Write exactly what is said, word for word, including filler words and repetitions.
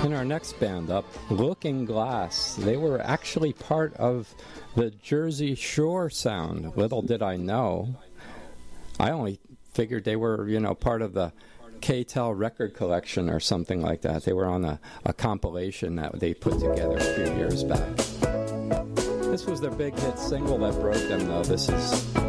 In our next band up, Looking Glass. They were actually part of the Jersey Shore sound. Little did I know. I only figured they were, you know, part of the K-Tel record collection or something like that. They were on a, a compilation that they put together a few years back. This was their big hit single that broke them, though. This is